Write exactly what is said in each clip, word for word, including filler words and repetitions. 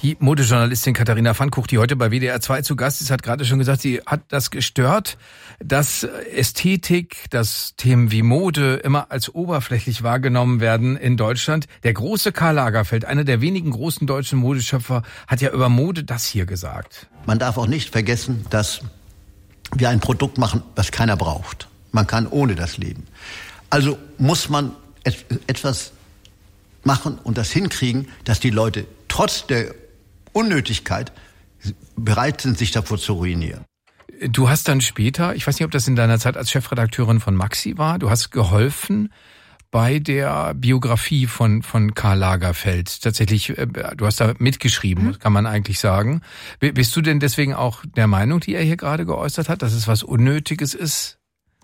Die Modejournalistin Katharina Pfannkuch, die heute bei W D R zwei zu Gast ist, hat gerade schon gesagt, sie hat das gestört, dass Ästhetik, dass Themen wie Mode immer als oberflächlich wahrgenommen werden in Deutschland. Der große Karl Lagerfeld, einer der wenigen großen deutschen Modeschöpfer, hat ja über Mode das hier gesagt. Man darf auch nicht vergessen, dass wir ein Produkt machen, was keiner braucht. Man kann ohne das leben. Also muss man et- etwas machen und das hinkriegen, dass die Leute trotz der Unnötigkeit bereit sind, sich davor zu ruinieren. Du hast dann später, ich weiß nicht, ob das in deiner Zeit als Chefredakteurin von Maxi war, du hast geholfen bei der Biografie von von Karl Lagerfeld. Tatsächlich, du hast da mitgeschrieben, mhm. kann man eigentlich sagen. Bist du denn deswegen auch der Meinung, die er hier gerade geäußert hat, dass es was Unnötiges ist?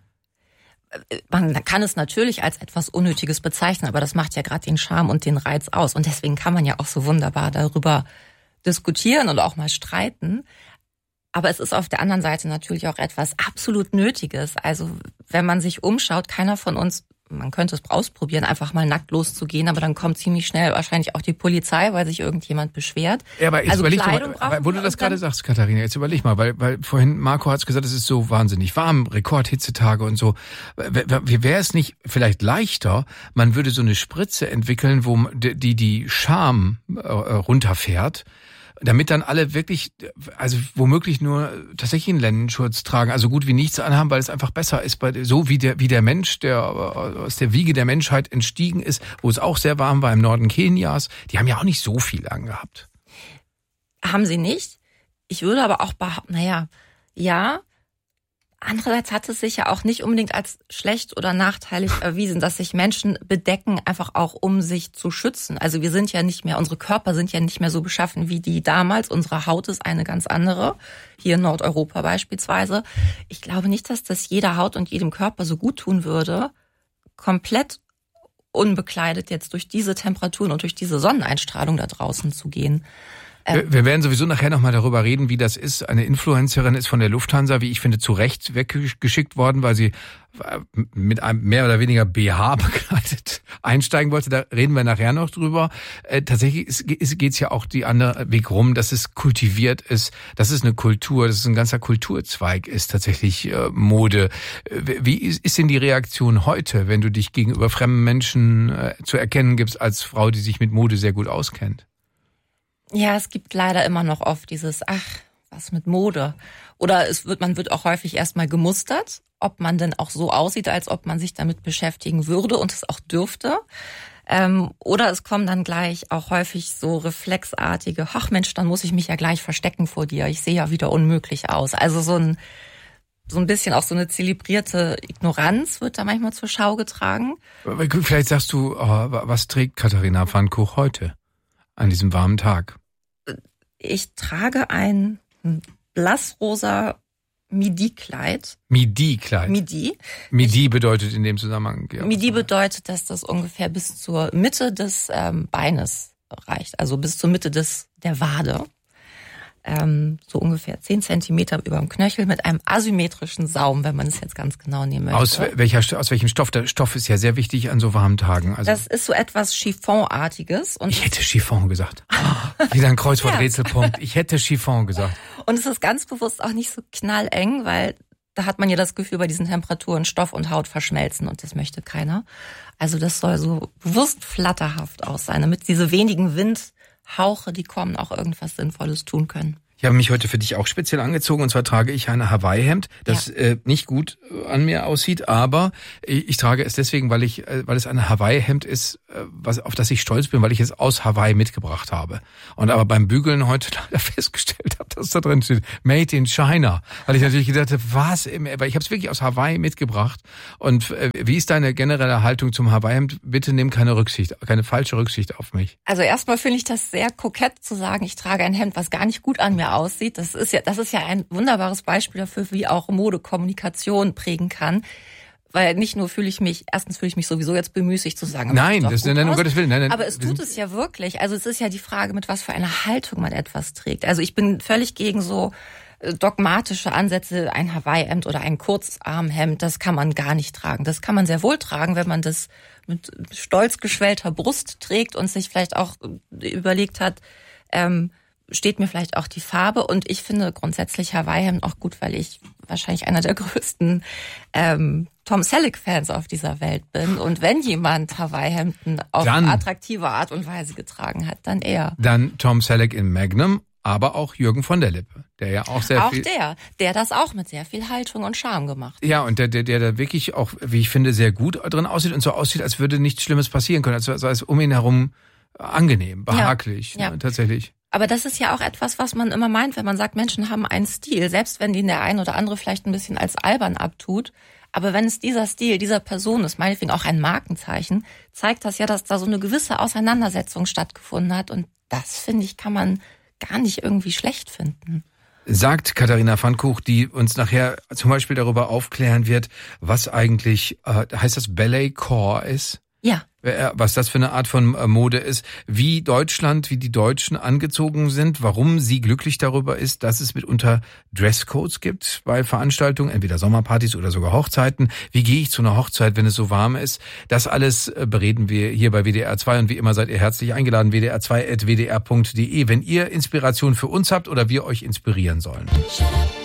Man kann es natürlich als etwas Unnötiges bezeichnen, aber das macht ja gerade den Charme und den Reiz aus. Und deswegen kann man ja auch so wunderbar darüber diskutieren und auch mal streiten. Aber es ist auf der anderen Seite natürlich auch etwas absolut Nötiges. Also wenn man sich umschaut, keiner von uns, man könnte es ausprobieren, einfach mal nackt loszugehen, aber dann kommt ziemlich schnell wahrscheinlich auch die Polizei, weil sich irgendjemand beschwert. Ja, aber jetzt also überleg mal, aber wo du das gerade sagst, Katharina, jetzt überleg mal, weil, weil vorhin Marco hat's gesagt, es ist so wahnsinnig warm, Rekordhitzetage und so. Wie wäre es nicht vielleicht leichter, man würde so eine Spritze entwickeln, wo die die Scham äh, runterfährt, damit dann alle wirklich, also womöglich nur tatsächlich einen Lendenschurz tragen, also gut wie nichts anhaben, weil es einfach besser ist, bei so wie der wie der Mensch, der aus der Wiege der Menschheit entstiegen ist, wo es auch sehr warm war im Norden Kenias, die haben ja auch nicht so viel angehabt. Haben sie nicht? Ich würde aber auch behaupten, naja, ja. Andererseits hat es sich ja auch nicht unbedingt als schlecht oder nachteilig erwiesen, dass sich Menschen bedecken, einfach auch um sich zu schützen. Also wir sind ja nicht mehr, unsere Körper sind ja nicht mehr so beschaffen wie die damals. Unsere Haut ist eine ganz andere, hier in Nordeuropa beispielsweise. Ich glaube nicht, dass das jeder Haut und jedem Körper so gut tun würde, komplett unbekleidet jetzt durch diese Temperaturen und durch diese Sonneneinstrahlung da draußen zu gehen. Wir, wir werden sowieso nachher nochmal darüber reden, wie das ist. Eine Influencerin ist von der Lufthansa, wie ich finde, zu Recht weggeschickt worden, weil sie mit einem mehr oder weniger B H bekleidet einsteigen wollte. Da reden wir nachher noch drüber. Äh, tatsächlich geht es ja auch die andere Weg rum, dass es kultiviert ist, dass es eine Kultur, dass es ein ganzer Kulturzweig ist, tatsächlich äh, Mode. Wie ist, ist denn die Reaktion heute, wenn du dich gegenüber fremden Menschen äh, zu erkennen gibst als Frau, die sich mit Mode sehr gut auskennt? Ja, es gibt leider immer noch oft dieses, ach, was mit Mode. Oder es wird, man wird auch häufig erstmal gemustert, ob man denn auch so aussieht, als ob man sich damit beschäftigen würde und es auch dürfte. Ähm, oder es kommen dann gleich auch häufig so reflexartige, ach Mensch, dann muss ich mich ja gleich verstecken vor dir. Ich sehe ja wieder unmöglich aus. Also so ein, so ein bisschen auch so eine zelebrierte Ignoranz wird da manchmal zur Schau getragen. Vielleicht sagst du, was trägt Katharina Pfannkuch heute? An diesem warmen Tag? Ich trage ein blassrosa Midi-Kleid. Midi-Kleid? Midi. Midi ich, bedeutet in dem Zusammenhang? Ja, Midi bedeutet, dass das ungefähr bis zur Mitte des ähm, Beines reicht. Also bis zur Mitte des der Wade. Ähm, so ungefähr zehn Zentimeter über dem Knöchel mit einem asymmetrischen Saum, wenn man es jetzt ganz genau nehmen möchte. Aus, welcher, aus welchem Stoff? Der Stoff ist ja sehr wichtig an so warmen Tagen. Also das ist so etwas Chiffonartiges. Und ich hätte Chiffon gesagt. Wieder ein Kreuzworträtselpunkt. Ich hätte Chiffon gesagt. Und es ist ganz bewusst auch nicht so knalleng, weil da hat man ja das Gefühl, bei diesen Temperaturen Stoff und Haut verschmelzen und das möchte keiner. Also das soll so bewusst flatterhaft aus sein, damit diese wenigen Windhauche, die kommen, auch irgendwas Sinnvolles tun können. Ich habe mich heute für dich auch speziell angezogen und zwar trage ich ein Hawaii-Hemd, das ja. äh, nicht gut an mir aussieht, aber ich, ich trage es deswegen, weil ich, äh, weil es ein Hawaii-Hemd ist, äh, was, auf das ich stolz bin, weil ich es aus Hawaii mitgebracht habe. Und aber beim Bügeln heute leider festgestellt habe, dass da drin steht Made in China, weil ich natürlich gedacht habe, was, weil ich habe es wirklich aus Hawaii mitgebracht. Und äh, wie ist deine generelle Haltung zum Hawaii-Hemd? Bitte nimm keine Rücksicht, keine falsche Rücksicht auf mich. Also erstmal finde ich das sehr kokett zu sagen, ich trage ein Hemd, was gar nicht gut an mir aussieht. Das ist ja, das ist ja ein wunderbares Beispiel dafür, wie auch Mode Kommunikation prägen kann. Weil nicht nur fühle ich mich, erstens fühle ich mich sowieso jetzt bemüßigt zu sagen. Nein, das ist nein, um Gottes Willen. Nein, nein, aber es tut es ja wirklich. Also es ist ja die Frage, mit was für einer Haltung man etwas trägt. Also ich bin völlig gegen so dogmatische Ansätze, ein Hawaii-Hemd oder ein Kurzarmhemd, das kann man gar nicht tragen. Das kann man sehr wohl tragen, wenn man das mit stolz geschwellter Brust trägt und sich vielleicht auch überlegt hat, ähm, steht mir vielleicht auch die Farbe und ich finde grundsätzlich Hawaii-Hemd auch gut, weil ich wahrscheinlich einer der größten ähm, Tom Selleck-Fans auf dieser Welt bin. Und wenn jemand Hawaii-Hemden auf dann, attraktive Art und Weise getragen hat, dann er. Dann Tom Selleck in Magnum, aber auch Jürgen von der Lippe, der ja auch sehr auch viel... Auch der, der das auch mit sehr viel Haltung und Charme gemacht hat. Ja, und der, der, der da wirklich auch, wie ich finde, sehr gut drin aussieht und so aussieht, als würde nichts Schlimmes passieren können, als sei es um ihn herum angenehm, behaglich, ja, ja. Ne, tatsächlich. Aber das ist ja auch etwas, was man immer meint, wenn man sagt, Menschen haben einen Stil, selbst wenn den der ein oder andere vielleicht ein bisschen als albern abtut. Aber wenn es dieser Stil dieser Person ist, meinetwegen auch ein Markenzeichen, zeigt das ja, dass da so eine gewisse Auseinandersetzung stattgefunden hat. Und das, finde ich, kann man gar nicht irgendwie schlecht finden. Sagt Katharina Pfannkuch, die uns nachher zum Beispiel darüber aufklären wird, was eigentlich, äh, heißt das Balletcore ist? Ja. Was das für eine Art von Mode ist, wie Deutschland, wie die Deutschen angezogen sind, warum sie glücklich darüber ist, dass es mitunter Dresscodes gibt bei Veranstaltungen, entweder Sommerpartys oder sogar Hochzeiten. Wie gehe ich zu einer Hochzeit, wenn es so warm ist? Das alles bereden wir hier bei W D R zwei und wie immer seid ihr herzlich eingeladen, w d r zwei punkt w d r punkt d e, wenn ihr Inspiration für uns habt oder wir euch inspirieren sollen.